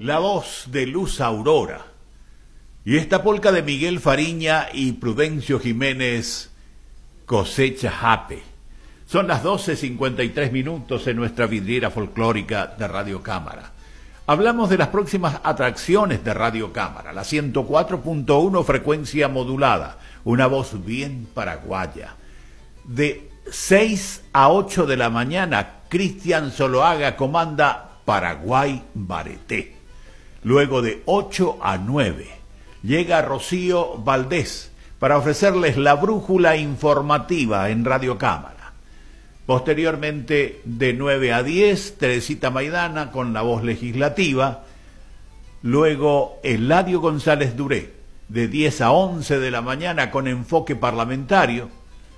la voz de Luz Aurora y esta polca de Miguel Fariña y Prudencio Jiménez, Cosecha Jape. Son las 12:53 en nuestra vidriera folclórica de Radio Cámara. Hablamos de las próximas atracciones de Radio Cámara, la 104.1 frecuencia modulada, una voz bien paraguaya. De 6 a 8 de la mañana, Cristian Zoloaga comanda Paraguay Bareté. Luego de 8 a 9, llega Rocío Valdés para ofrecerles la brújula informativa en Radio Cámara. Posteriormente, de 9 a 10, Teresita Maidana con la voz legislativa. Luego, Eladio González Duré, de 10 a 11 de la mañana con enfoque parlamentario.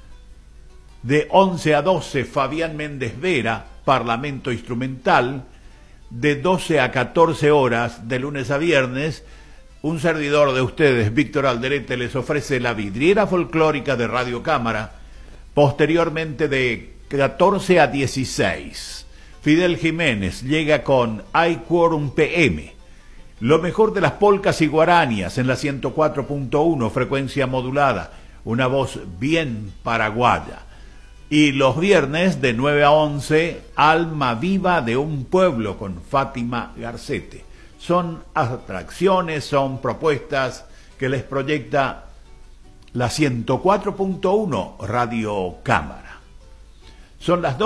De 11 a 12, Fabián Méndez Vera, Parlamento Instrumental. De 12 a 14 horas, de lunes a viernes, un servidor de ustedes, Víctor Alderete, les ofrece la vidriera folclórica de Radio Cámara. Posteriormente, de 14 a 16, Fidel Jiménez llega con Hay Quórum PM. Lo mejor de las polcas y guaranías en la 104.1 frecuencia modulada, una voz bien paraguaya. Y los viernes de 9 a 11, Alma Viva de un Pueblo con Fátima Garcete. Son atracciones, son propuestas que les proyecta la 104.1 Radio Cámara. Son las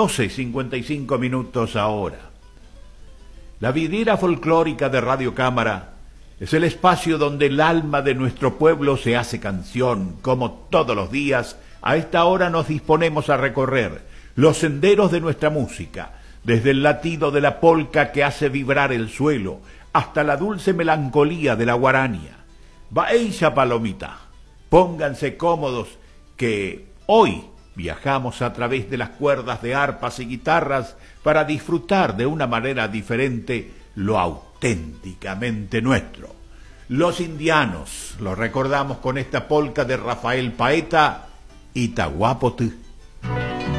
12:55 ahora. La vidriera folclórica de Radio Cámara es el espacio donde el alma de nuestro pueblo se hace canción. Como todos los días, a esta hora nos disponemos a recorrer los senderos de nuestra música, desde el latido de la polca que hace vibrar el suelo, hasta la dulce melancolía de la guarania. Baeisha palomita, pónganse cómodos que hoy viajamos a través de las cuerdas de arpas y guitarras para disfrutar de una manera diferente lo auténticamente nuestro. Los indianos, lo recordamos con esta polca de Rafael Paeta, Itahuapotl.